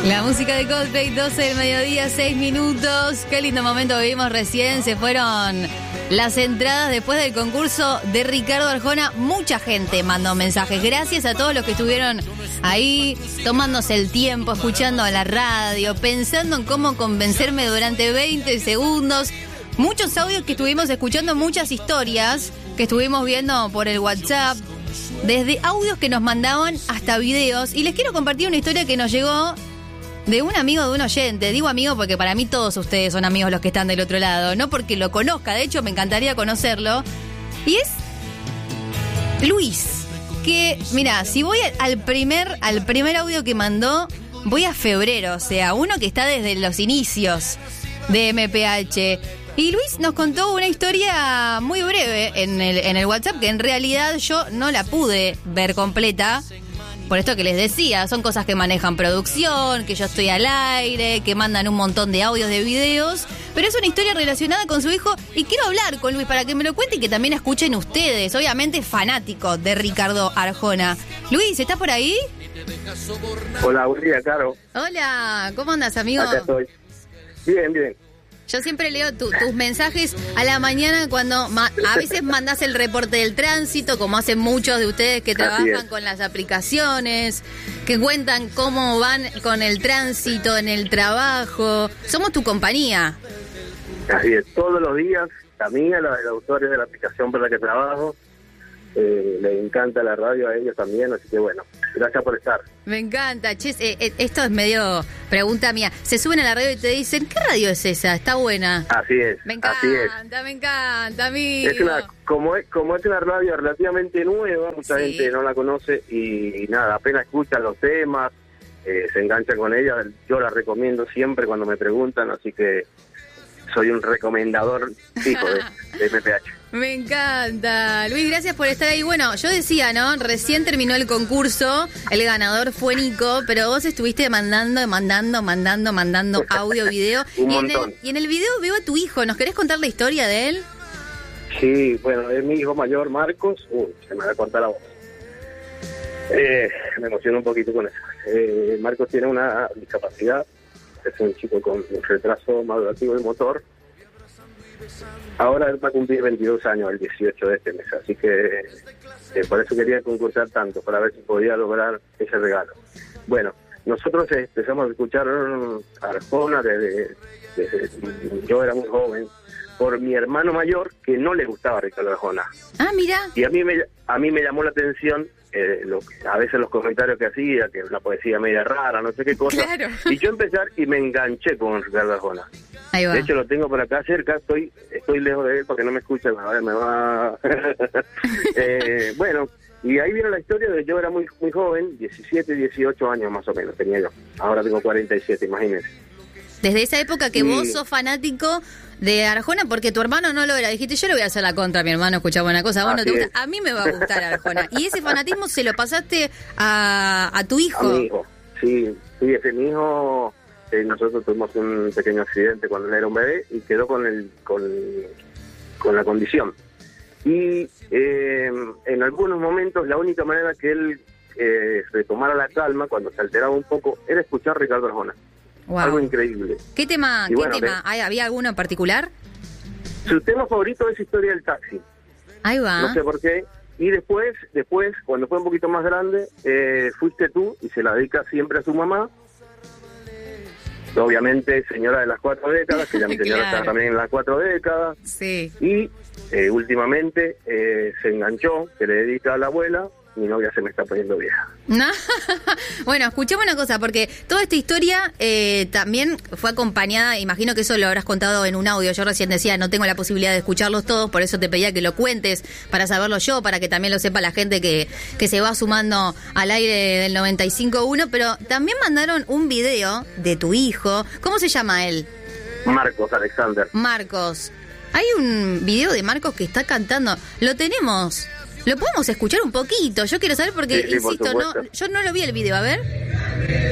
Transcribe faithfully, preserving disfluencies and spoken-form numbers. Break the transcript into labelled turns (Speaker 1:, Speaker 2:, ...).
Speaker 1: La música de Coldplay, doce del mediodía, seis minutos. Qué lindo momento vivimos recién. Se fueron las entradas después del concurso de Ricardo Arjona. Mucha gente mandó mensajes. Gracias a todos los que estuvieron ahí tomándose el tiempo, escuchando a la radio, pensando en cómo convencerme durante veinte segundos. Muchos audios que estuvimos escuchando, muchas historias que estuvimos viendo por el WhatsApp. Desde audios que nos mandaban hasta videos. Y les quiero compartir una historia que nos llegó de un amigo de un oyente. Digo amigo porque para mí todos ustedes son amigos los que están del otro lado. No porque lo conozca, de hecho me encantaría conocerlo. Y es Luis. Que, mira, si voy al primer, al primer audio que mandó, voy a febrero. O sea, uno que está desde los inicios de M P H. Y Luis nos contó una historia muy breve en el, en el WhatsApp, que en realidad yo no la pude ver completa. Por esto que les decía, son cosas que manejan producción, que yo estoy al aire, que mandan un montón de audios, de videos. Pero es una historia relacionada con su hijo y quiero hablar con Luis para que me lo cuente y que también escuchen ustedes. Obviamente fanático de Ricardo Arjona. Luis, ¿estás por ahí?
Speaker 2: Hola, buen día, Caro.
Speaker 1: Hola, ¿cómo andas, amigo?
Speaker 2: Acá estoy. Bien, bien.
Speaker 1: Yo siempre leo tu, tus mensajes a la mañana cuando ma- a veces mandás el reporte del tránsito, como hacen muchos de ustedes que trabajan con las aplicaciones, que cuentan cómo van con el tránsito en el trabajo. Somos tu compañía.
Speaker 2: Así es, todos los días, la mía, la de los autores de la aplicación por la que trabajo, eh, les encanta la radio a ellos también, así que bueno, gracias por estar.
Speaker 1: Me encanta, che, eh, eh, esto es medio pregunta mía. Se suben a la radio y te dicen, ¿qué radio es esa? Está buena.
Speaker 2: Así es,
Speaker 1: me encanta,
Speaker 2: así es.
Speaker 1: me encanta, amigo.
Speaker 2: Es una, como es, como es una radio relativamente nueva, mucha sí. gente no la conoce y, y nada, apenas escuchan los temas, eh, se enganchan con ella. Yo la recomiendo siempre cuando me preguntan, así que soy un recomendador fijo de, de M P H.
Speaker 1: Me encanta. Luis, gracias por estar ahí. Bueno, yo decía, ¿no? Recién terminó el concurso, el ganador fue Nico, pero vos estuviste mandando, mandando, mandando, mandando audio, video.
Speaker 2: Un
Speaker 1: y,
Speaker 2: montón.
Speaker 1: En el, y en el video veo a tu hijo. ¿Nos querés contar la historia de él?
Speaker 2: Sí, bueno, es mi hijo mayor, Marcos. Uy, se me va a cortar la voz. Eh, me emociono un poquito con eso. Eh, Marcos tiene una discapacidad. Es un chico con un retraso madurativo del motor. Ahora él va a cumplir veintidós años el dieciocho de este mes, así que eh, por eso quería concursar tanto, para ver si podía lograr ese regalo. Bueno, nosotros empezamos a escuchar Arjona desde, desde yo era muy joven, por mi hermano mayor que no le gustaba Ricardo Arjona.
Speaker 1: Ah, mira.
Speaker 2: Y a mí me, a mí me llamó la atención eh, lo, a veces los comentarios que hacía, que la poesía media rara, no sé qué cosa.
Speaker 1: Claro.
Speaker 2: Y yo empecé y me enganché con Ricardo Arjona.
Speaker 1: Ahí va.
Speaker 2: De hecho, lo tengo por acá cerca, estoy estoy lejos de él porque no me escucha, a ver, me va... eh, bueno, y ahí viene la historia de yo era muy muy joven, diecisiete, dieciocho años más o menos tenía yo. Ahora tengo cuarenta y siete, imagínense.
Speaker 1: Desde esa época que
Speaker 2: y...
Speaker 1: vos sos fanático de Arjona, porque tu hermano no lo era. Dijiste, yo le voy a hacer la contra a mi hermano, escucha buena cosa. Bueno, te gusta. A mí me va a gustar Arjona. Y ese fanatismo se lo pasaste a, a tu hijo.
Speaker 2: A mi hijo, sí. Sí, ese mi hijo... Eh, nosotros tuvimos un pequeño accidente cuando él era un bebé y quedó con el con, con la condición. Y eh, en algunos momentos la única manera que él eh, retomara la calma cuando se alteraba un poco era escuchar a Ricardo Arjona. Wow. Algo increíble.
Speaker 1: ¿Qué tema?
Speaker 2: Y
Speaker 1: ¿qué
Speaker 2: bueno,
Speaker 1: tema? ¿Hay, ¿Había alguno en particular?
Speaker 2: Su tema favorito es Historia del Taxi.
Speaker 1: Ahí va.
Speaker 2: No sé por qué. Y después, después cuando fue un poquito más grande, eh, Fuiste tú, y se la dedica siempre a su mamá. Obviamente, señora de las cuatro décadas, que ya mi señora claro. está también en las cuatro décadas.
Speaker 1: Sí.
Speaker 2: Y eh, últimamente eh, se enganchó, que le dedica a la abuela. Mi novia se me está poniendo vieja.
Speaker 1: Bueno, escuchemos una cosa, porque toda esta historia eh, también fue acompañada, imagino que eso lo habrás contado en un audio. Yo recién decía, no tengo la posibilidad de escucharlos todos, por eso te pedía que lo cuentes, para saberlo yo, para que también lo sepa la gente que, que se va sumando al aire del noventa y cinco punto uno. Pero también mandaron un video de tu hijo. ¿Cómo se llama él?
Speaker 2: Marcos Alexander.
Speaker 1: Marcos. Hay un video de Marcos que está cantando. Lo tenemos... Lo podemos escuchar un poquito. Yo quiero saber porque,
Speaker 2: sí, sí,
Speaker 1: insisto, no, yo no lo vi el video. A ver.